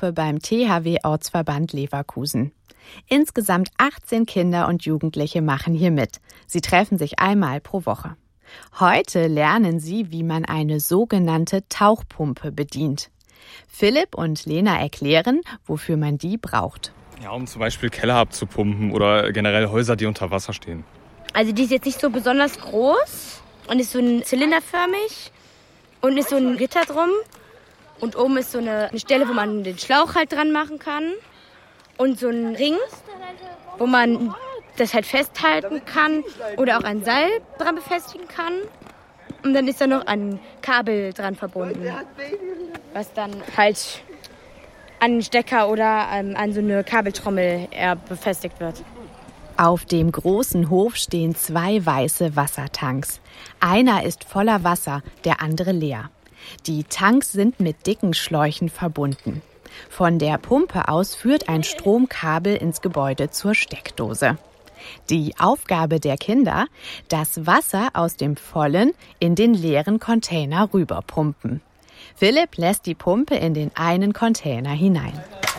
Jugendgruppe beim THW-Ortsverband Leverkusen. Insgesamt 18 Kinder und Jugendliche machen hier mit. Sie treffen sich einmal pro Woche. Heute lernen sie, wie man eine sogenannte Tauchpumpe bedient. Philipp und Lena erklären, wofür man die braucht. Ja, um zum Beispiel Keller abzupumpen oder generell Häuser, die unter Wasser stehen. Also die ist jetzt nicht so besonders groß und ist so zylinderförmig und ist so ein Gitter drum. Und oben ist so eine Stelle, wo man den Schlauch halt dran machen kann. Und so ein Ring, wo man das halt festhalten kann oder auch ein Seil dran befestigen kann. Und dann ist da noch ein Kabel dran verbunden, was dann halt an den Stecker oder an so eine Kabeltrommel befestigt wird. Auf dem großen Hof stehen 2 weiße Wassertanks. Einer ist voller Wasser, der andere leer. Die Tanks sind mit dicken Schläuchen verbunden. Von der Pumpe aus führt ein Stromkabel ins Gebäude zur Steckdose. Die Aufgabe der Kinder: das Wasser aus dem vollen in den leeren Container rüberpumpen. Philipp lässt die Pumpe in den einen Container hinein.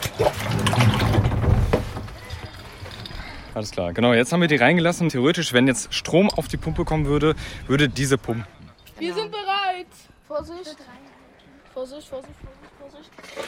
Alles klar, genau. Jetzt haben wir die reingelassen. Theoretisch, wenn jetzt Strom auf die Pumpe kommen würde, würde diese pumpen. Wir sind bereit. Vorsicht. Vorsicht, Vorsicht, Vorsicht, Vorsicht.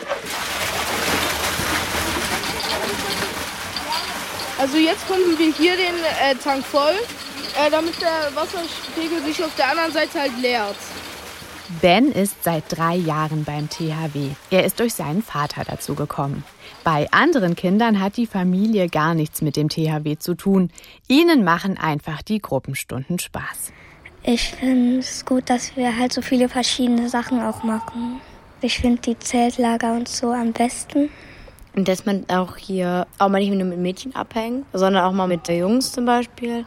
Also jetzt pumpen wir hier den Tank voll, damit der Wasserpegel sich auf der anderen Seite halt leert. Ben ist seit 3 Jahren beim THW. Er ist durch seinen Vater dazu gekommen. Bei anderen Kindern hat die Familie gar nichts mit dem THW zu tun. Ihnen machen einfach die Gruppenstunden Spaß. Ich finde es gut, dass wir halt so viele verschiedene Sachen auch machen. Ich finde die Zeltlager und so am besten. Und dass man auch hier auch mal nicht nur mit Mädchen abhängt, sondern auch mal mit den Jungs zum Beispiel.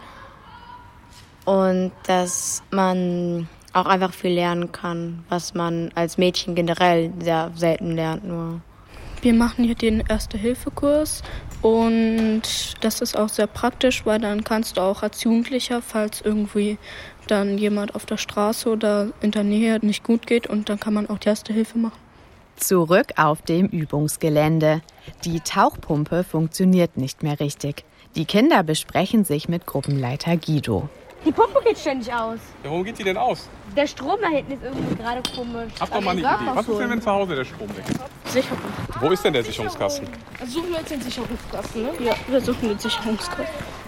Und dass man auch einfach viel lernen kann, was man als Mädchen generell sehr selten lernt nur. Wir machen hier den Erste-Hilfe-Kurs und das ist auch sehr praktisch, weil dann kannst du auch als Jugendlicher, falls irgendwie dann jemand auf der Straße oder in der Nähe nicht gut geht, und dann kann man auch die Erste Hilfe machen. Zurück auf dem Übungsgelände. Die Tauchpumpe funktioniert nicht mehr richtig. Die Kinder besprechen sich mit Gruppenleiter Guido. Die Pumpe geht ständig aus. Ja, warum geht die denn aus? Der Strom da hinten ist irgendwie gerade komisch. Habt doch mal eine Idee. Was ist denn, wenn zu Hause der Strom weg ist? Sicherung. Wo ist denn der Sicherungskasten? Also suchen wir jetzt den Sicherungskasten, ne? Ja, wir suchen den Sicherungskasten.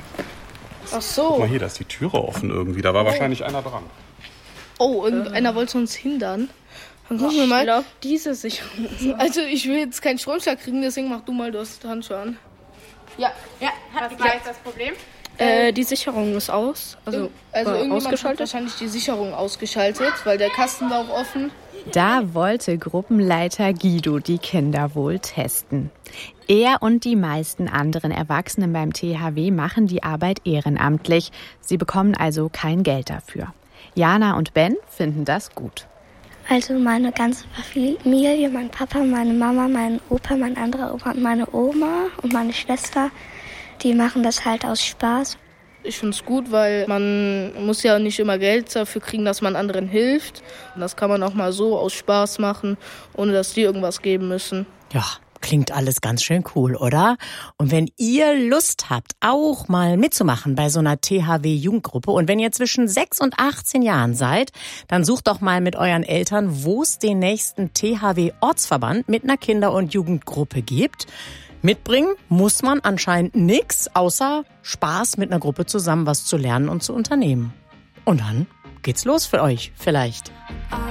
Ach so. Guck mal hier, da ist die Türe offen irgendwie. Da war wahrscheinlich einer dran. Oh, irgendeiner wollte uns hindern. Dann gucken wir mal diese Sicherung. Also ich will jetzt keinen Stromschlag kriegen, deswegen mach du mal, du hast die Handschuhe an. Ja. Was war jetzt das Problem? Die Sicherung ist aus. Also irgendjemand hat wahrscheinlich die Sicherung ausgeschaltet, weil der Kasten war auch offen. Da wollte Gruppenleiter Guido die Kinder wohl testen. Er und die meisten anderen Erwachsenen beim THW machen die Arbeit ehrenamtlich. Sie bekommen also kein Geld dafür. Jana und Ben finden das gut. Also meine ganze Familie, mein Papa, meine Mama, mein Opa, mein anderer Opa und meine Oma und meine Schwester, die machen das halt aus Spaß. Ich finde es gut, weil man muss ja nicht immer Geld dafür kriegen, dass man anderen hilft. Und das kann man auch mal so aus Spaß machen, ohne dass die irgendwas geben müssen. Ja, klingt alles ganz schön cool, oder? Und wenn ihr Lust habt, auch mal mitzumachen bei so einer THW-Jugendgruppe, und wenn ihr zwischen 6 und 18 Jahren seid, dann sucht doch mal mit euren Eltern, wo es den nächsten THW-Ortsverband mit einer Kinder- und Jugendgruppe gibt. Mitbringen muss man anscheinend nix, außer Spaß, mit einer Gruppe zusammen was zu lernen und zu unternehmen. Und dann geht's los für euch, vielleicht.